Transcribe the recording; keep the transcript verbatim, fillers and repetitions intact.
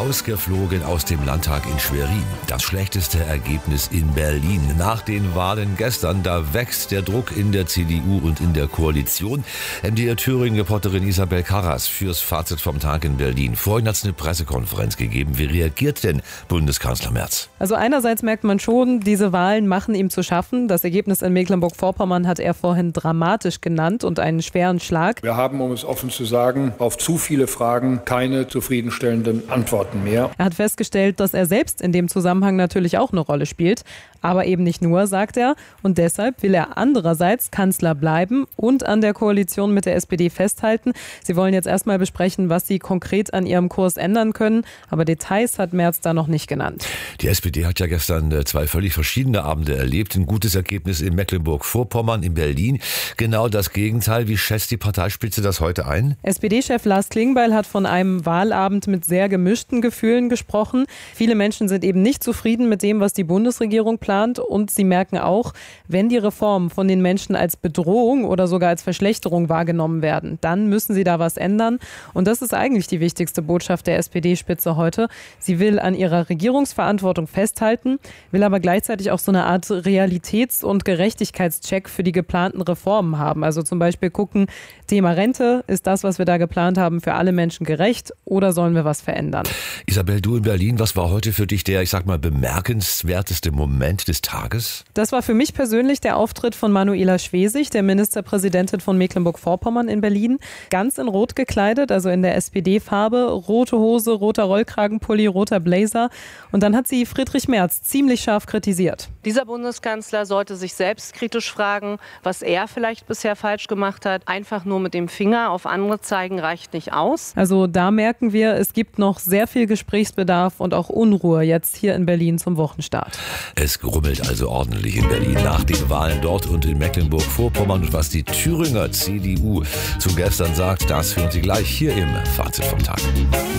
Rausgeflogen aus dem Landtag in Schwerin. Das schlechteste Ergebnis in Berlin. Nach den Wahlen gestern, da wächst der Druck in der C D U und in der Koalition. M D R-Thüringen-Reporterin Isabel Karras fürs Fazit vom Tag in Berlin. Vorhin hat es eine Pressekonferenz gegeben. Wie reagiert denn Bundeskanzler Merz? Also einerseits merkt man schon, diese Wahlen machen ihm zu schaffen. Das Ergebnis in Mecklenburg-Vorpommern hat er vorhin dramatisch genannt und einen schweren Schlag. Wir haben, um es offen zu sagen, auf zu viele Fragen keine zufriedenstellenden Antworten mehr. Er hat festgestellt, dass er selbst in dem Zusammenhang natürlich auch eine Rolle spielt. Aber eben nicht nur, sagt er. Und deshalb will er andererseits Kanzler bleiben und an der Koalition mit der S P D festhalten. Sie wollen jetzt erstmal besprechen, was sie konkret an ihrem Kurs ändern können. Aber Details hat Merz da noch nicht genannt. Die S P D hat ja gestern zwei völlig verschiedene Abende erlebt. Ein gutes Ergebnis in Mecklenburg-Vorpommern, in Berlin. Genau das Gegenteil. Wie schätzt die Parteispitze das heute ein? S P D-Chef Lars Klingbeil hat von einem Wahlabend mit sehr gemischten Gefühlen gesprochen. Viele Menschen sind eben nicht zufrieden mit dem, was die Bundesregierung plant. Und sie merken auch, wenn die Reformen von den Menschen als Bedrohung oder sogar als Verschlechterung wahrgenommen werden, dann müssen sie da was ändern. Und das ist eigentlich die wichtigste Botschaft der S P D-Spitze heute. Sie will an ihrer Regierungsverantwortung festhalten, will aber gleichzeitig auch so eine Art Realitäts- und Gerechtigkeitscheck für die geplanten Reformen haben. Also zum Beispiel gucken, Thema Rente, ist das, was wir da geplant haben, für alle Menschen gerecht oder sollen wir was verändern? Isabel, du in Berlin, was war heute für dich der, ich sag mal, bemerkenswerteste Moment des Tages? Das war für mich persönlich der Auftritt von Manuela Schwesig, der Ministerpräsidentin von Mecklenburg-Vorpommern in Berlin. Ganz in Rot gekleidet, also in der S P D-Farbe. Rote Hose, roter Rollkragenpulli, roter Blazer. Und dann hat sie Friedrich Merz ziemlich scharf kritisiert. Dieser Bundeskanzler sollte sich selbst kritisch fragen, was er vielleicht bisher falsch gemacht hat. Einfach nur mit dem Finger auf andere zeigen reicht nicht aus. Also da merken wir, es gibt noch sehr viel Gesprächsbedarf und auch Unruhe jetzt hier in Berlin zum Wochenstart. Es grummelt also ordentlich in Berlin nach den Wahlen dort und in Mecklenburg-Vorpommern. Und was die Thüringer C D U zu gestern sagt, das hören Sie gleich hier im Fazit vom Tag.